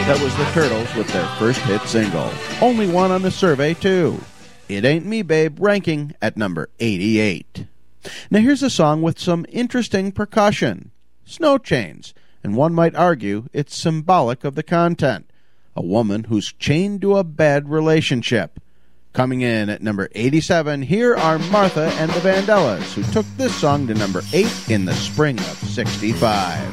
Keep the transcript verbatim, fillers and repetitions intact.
That was the Turtles with their first hit single. Only one on the survey, too. It Ain't Me, Babe, ranking at number eighty-eight. Now here's a song with some interesting percussion. Snow Chains, and one might argue it's symbolic of the content. A woman who's chained to a bad relationship. Coming in at number eighty-seven, here are Martha and the Vandellas, who took this song to number eight in the spring of sixty-five.